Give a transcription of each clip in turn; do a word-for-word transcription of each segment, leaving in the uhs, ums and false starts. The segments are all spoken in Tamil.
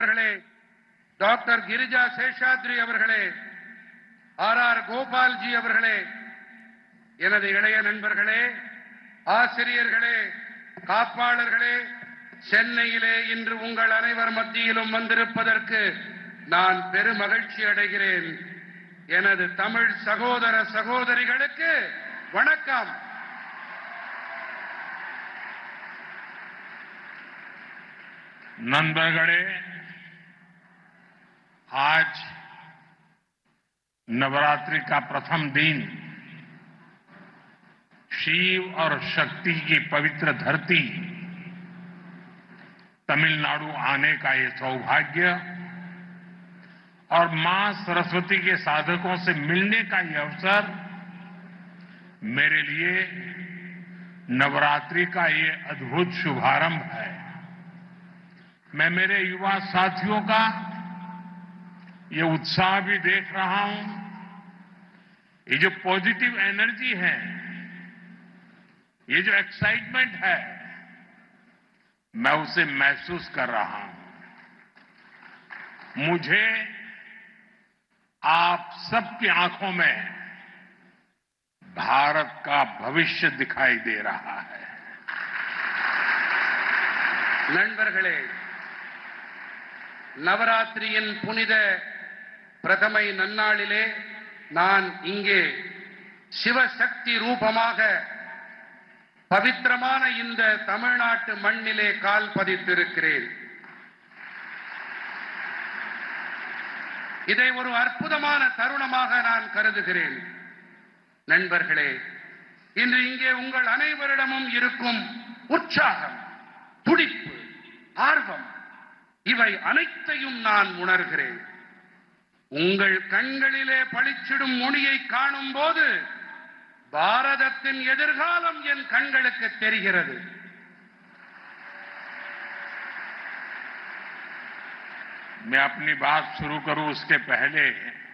அவர்களே, டாக்டர் கிரிஜா சேஷாத்ரி அவர்களே, ஆர் ஆர் கோபால்ஜி அவர்களே, எனது இளைய நண்பர்களே, ஆசிரியர்களே, காப்பாளர்களே, சென்னையிலே இன்று உங்கள் அனைவர் மத்தியிலும் வந்திருப்பதற்கு நான் பெருமகிழ்ச்சி அடைகிறேன். எனது தமிழ் சகோதர சகோதரிகளுக்கு வணக்கம். नंदगढ़े आज नवरात्रि का प्रथम दिन शिव और शक्ति की पवित्र धरती तमिलनाडु आने का ये सौभाग्य और मां सरस्वती के साधकों से मिलने का ये अवसर मेरे लिए नवरात्रि का ये अद्भुत शुभारंभ है। मैं मेरे युवा साथियों का ये उत्साह भी देख रहा हूं। ये जो पॉजिटिव एनर्जी है, ये जो एक्साइटमेंट है, मैं उसे महसूस कर रहा हूं। मुझे आप सबकी आंखों में भारत का भविष्य दिखाई दे रहा है। நண்பர்களே, நவராத்திரியின் புனித பிரதமை நன்னாளிலே நான் இங்கே சிவசக்தி ரூபமாக பவித்திரமான இந்த தமிழ்நாட்டு மண்ணிலே கால் பதித்திருக்கிறேன். இதை ஒரு அற்புதமான தருணமாக நான் கருதுகிறேன். நண்பர்களே, இன்று இங்கே உங்கள் அனைவரிடமும் இருக்கும் உற்சாகம், துடிப்பு, ஆர்வம், இவை அனைத்தையும் நான் உணர்கிறேன். உங்கள் கண்களிலே பளிச்சிடும் ஒளியை காணும் போது பாரதத்தின் எதிர்காலம் என் கண்களுக்கு தெரிகிறது. मैं अपनी बात शुरू करूं उसके पहले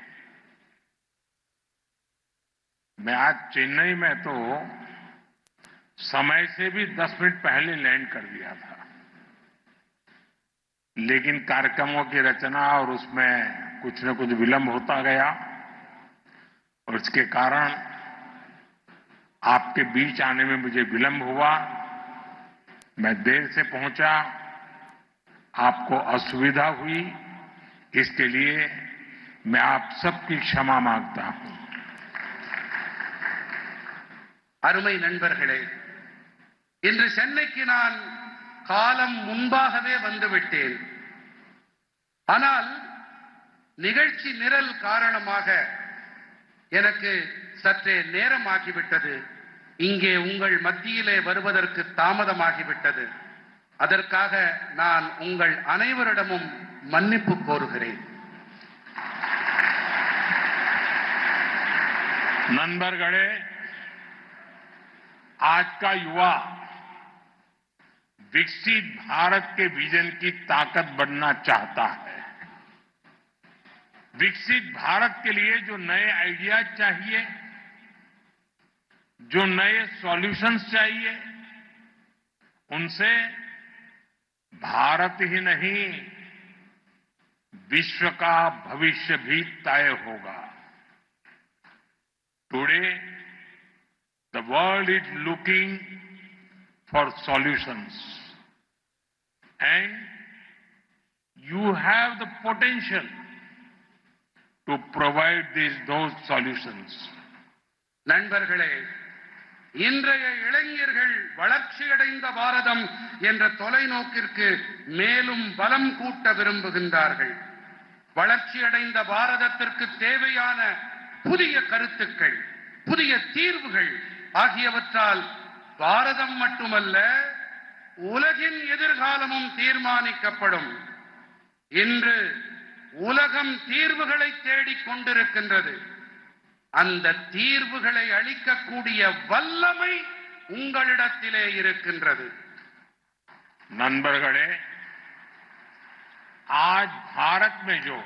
मैं आज चेन्नई में तो समय से भी दस मिनट पहले लैंड कर दिया था, लेकिन कार्यक्रमों की रचना और उसमें कुछ न कुछ विलंब होता गया और इसके कारण आपके बीच आने में मुझे विलंब हुआ। मैं देर से पहुंचा, आपको असुविधा हुई, इसके लिए मैं आप सबकी क्षमा मांगता हूं। அருமை நண்பர்களே, இன்று சென்னைக்கு நான் காலம் முன்பாகவே வந்துவிட்டேன். ஆனால் நிகழ்ச்சி நிரல் காரணமாக எனக்கு சற்றே நேரமாகிவிட்டது. இங்கே உங்கள் மத்தியிலே வருவதற்கு தாமதமாகிவிட்டது. அதற்காக நான் உங்கள் அனைவரிடமும் மன்னிப்பு கோருகிறேன். नंदगढ़े आज का युवा विकसित भारत के विजन की ताकत बनना चाहता है। विकसित भारत के लिए जो नए आइडियाज चाहिए, जो नए सॉल्यूशंस चाहिए, उनसे भारत ही नहीं विश्व का भविष्य भी तय होगा। Today the world is looking for solutions and you have the potential to provide these those solutions. நண்பர்களே, இன்றைய இளைஞர்கள் வளர்ச்சியடைந்த பாரதம் என்ற தொலைநோக்கிற்கு மேலும் பலம் கூட்ட விரும்புகின்றார்கள். வளர்ச்சியடைந்த பாரதத்திற்கு தேவையான புதிய கருத்துக்கள், புதிய தீர்வுகள் ஆகியவற்றால் பாரதம் மட்டுமல்ல, உலகின் எதிர்காலமும் தீர்மானிக்கப்படும். இன்று உலகம் தீர்வுகளை தேடிக் கொண்டிருக்கின்றது. அந்த தீர்வுகளை அளிக்கக்கூடிய வல்லமை உங்களிடத்திலே இருக்கின்றது. नंदगढ़े आज भारत में जो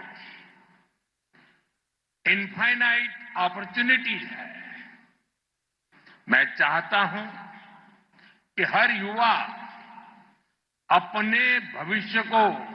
इनफाइनाइट अपॉर्चुनिटीज है, मैं चाहता हूं कि हर युवा अपने भविष्य को